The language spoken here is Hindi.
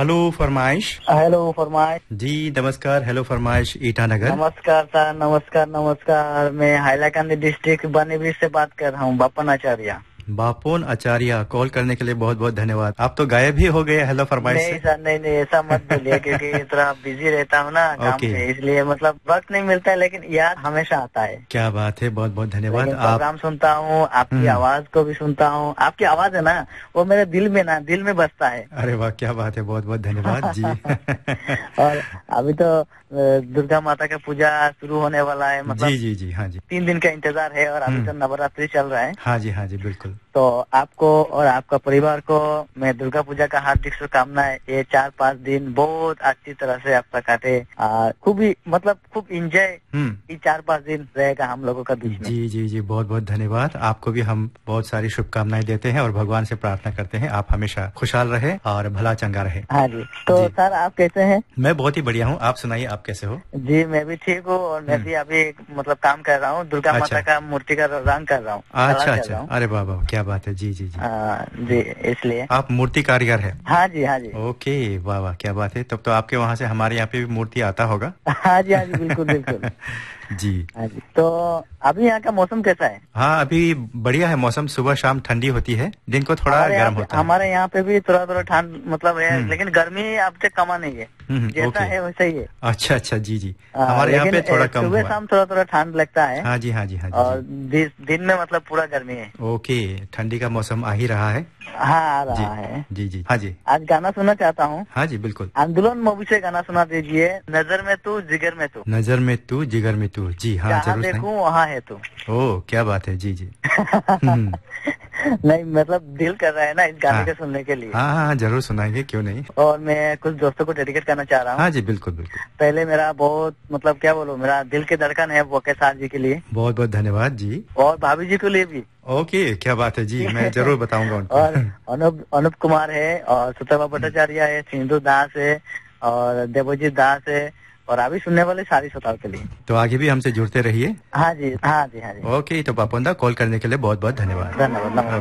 हेलो फरमाइश। हेलो फरमाइश जी नमस्कार। हेलो फरमाइश ईटानगर। नमस्कार सर, नमस्कार नमस्कार। मैं हाइलाकांदी डिस्ट्रिक्ट बनीबीर से बात कर रहा हूँ, बापन आचार्य। बापोन आचार्य, कॉल करने के लिए बहुत बहुत धन्यवाद। आप तो गायब ही हो गए हेलो फरमाइश से। नहीं सर, नहीं ऐसा मत बोलिए क्योंकि थोड़ा बिजी रहता हूँ ना काम से, इसलिए मतलब वक्त नहीं मिलता है, लेकिन याद हमेशा आता है। क्या बात है, बहुत बहुत धन्यवाद। लेकिन प्रोग्राम सुनता हूँ, आपकी आवाज को भी सुनता हूँ। आपकी आवाज है ना, वो मेरे दिल में बसता है। अरे वाह, क्या बात है, बहुत बहुत धन्यवाद जी। और अभी तो दुर्गा माता का पूजा शुरू होने वाला है, मतलब जी हाँ जी। 3 दिन का इंतजार है और अभी तो नवरात्रि चल रहा है। हाँ जी बिल्कुल। तो आपको और आपका परिवार को मैं दुर्गा पूजा का हार्दिक शुभकामनाएं। ये 4-5 दिन बहुत अच्छी तरह से आपका काटे, खूब ही मतलब खूब इंजॉय ये 4-5 दिन रहेगा हम लोगों का बीच में। जी बहुत बहुत धन्यवाद। आपको भी हम बहुत सारी शुभकामनाएं देते हैं और भगवान से प्रार्थना करते हैं आप हमेशा खुशहाल रहे और भला चंगा रहे। हाँ जी। तो सर आप कैसे हैं? मैं बहुत ही बढ़िया हूँ, आप सुनाइए, आप कैसे हो? जी मैं भी ठीक हूँ और मैं भी अभी मतलब काम कर रहा हूँ, दुर्गा माता का मूर्ति का रंग कर रहा हूँ। अच्छा। अरे वाह, क्या बात है। जी जी इसलिए आप मूर्ति कारीगर है? हाँ जी। ओके, वाह क्या बात है। तब तो आपके वहाँ से हमारे यहाँ पे भी मूर्ति आता होगा। हाँ जी बिल्कुल। जी हाँ जी। तो अभी यहाँ का मौसम कैसा है? हाँ अभी बढ़िया है मौसम, सुबह शाम ठंडी होती है, दिन को थोड़ा गर्म होता है। हमारे यहाँ पे भी थोड़ा ठंड मतलब है, लेकिन गर्मी अब तक कमा नहीं है, जैसा है वैसा ही है। अच्छा जी। हमारे यहाँ पे थोड़ा कम हुआ। सुबह शाम थोड़ा ठंड लगता है। हाँ जी। और दिन में मतलब पूरा गर्मी है। ओके, ठंडी का मौसम आ ही रहा है। हाँ आ रहा है। जी हाँ जी। आज गाना सुनना चाहता हूँ। हाँ जी बिल्कुल। आंदोलन मूवी से गाना सुना दीजिए, नजर में तू जिगर में तू। नजर में तू जिगर में तू, जी हाँ जरूर। देखूं वहाँ है तू। ओह क्या बात है, जी नहीं मतलब दिल कर रहा है ना इस गाने को सुनने के लिए। हाँ जरूर सुनाएंगे, क्यों नहीं। और मैं कुछ दोस्तों को डेडिकेट करना चाह रहा हूँ। हाँ जी बिल्कुल। पहले मेरा बहुत मतलब क्या बोलूं, मेरा दिल के धड़कन है वो सार जी के लिए, बहुत बहुत धन्यवाद जी। और भाभी जी के लिए भी। ओके, क्या बात है जी, मैं जरूर बताऊंगा उनको। और अनुप कुमार है, और सुतवा भट्टाचार्य है, सिंधु दास है, और देवजीत दास है, और अभी सुनने वाले सारी श्रोताओं के लिए। तो आगे भी हमसे जुड़ते रहिए। हाँ जी। ओके, तो पापोंदा कॉल करने के लिए बहुत बहुत धन्यवाद। धन्यवाद।